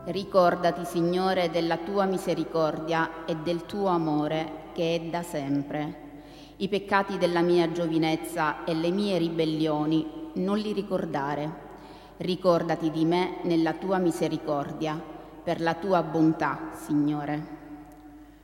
Ricordati, Signore, della tua misericordia e del tuo amore che è da sempre. I peccati della mia giovinezza e le mie ribellioni non li ricordare. Ricordati di me nella tua misericordia, per la tua bontà, Signore.